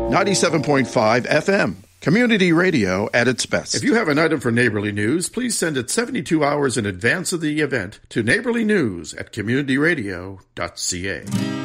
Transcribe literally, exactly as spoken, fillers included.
ninety-seven point five F M. Community radio at its best. If you have an item for Neighborly News, please send it seventy-two hours in advance of the event to neighborly news at community radio dot c a.